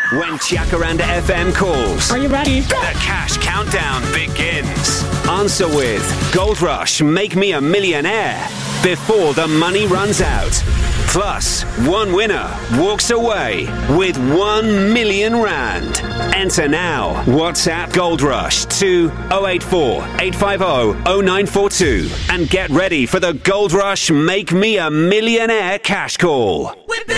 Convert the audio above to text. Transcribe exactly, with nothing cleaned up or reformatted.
When Jacaranda F M calls. Are you ready? The cash countdown begins. Answer with Gold Rush, Make Me a Millionaire before the money runs out. Plus, one winner walks away with one million rand. Enter now. WhatsApp Gold Rush to oh eight four, eight five oh, oh nine four two and get ready for the Gold Rush Make Me a Millionaire cash call.